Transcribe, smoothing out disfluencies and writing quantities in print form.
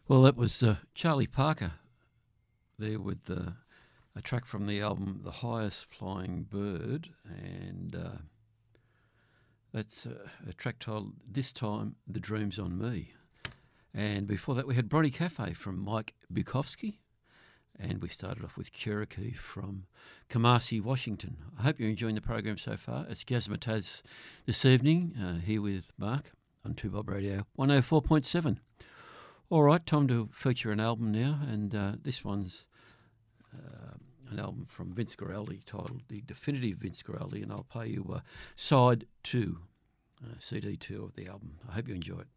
Well, that was Charlie Parker there with a track from the album The Highest Flying Bird, and that's a track titled This Time The Dream's on Me. And before that, we had Bronny Cafe from Mike Bukowski, and we started off with Cherokee from Kamasi, Washington. I hope you're enjoying the program so far. It's Gazmataz this evening, here with Mark on 2Bob Radio 104.7. All right, time to feature an album now, and this one's an album from Vince Guaraldi titled The Definitive Vince Guaraldi, and I'll play you side 2, CD 2 of the album. I hope you enjoy it.